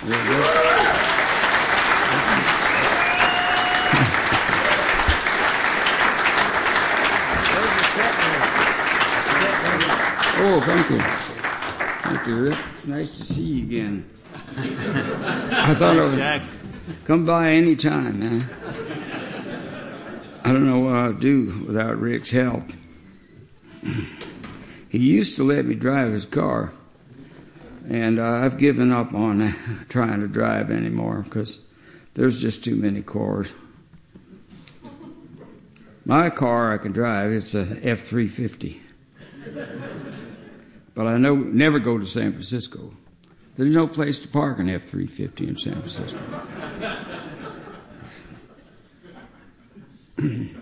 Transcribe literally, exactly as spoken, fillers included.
Oh, thank you. Thank you, Rick. It's nice to see you again. I thought I would come by any time, man. I don't know what I'd do without Rick's help. He used to let me drive his car, and uh, I've given up on uh, trying to drive anymore because there's just too many cars. My car I can drive, it's a F three fifty. But I know never go to San Francisco. There's no place to park an F three fifty in San Francisco.